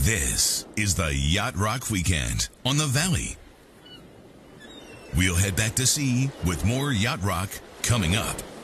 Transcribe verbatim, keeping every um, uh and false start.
This is the Yacht Rock Weekend on the Valley. We'll head back to sea with more Yacht Rock coming up.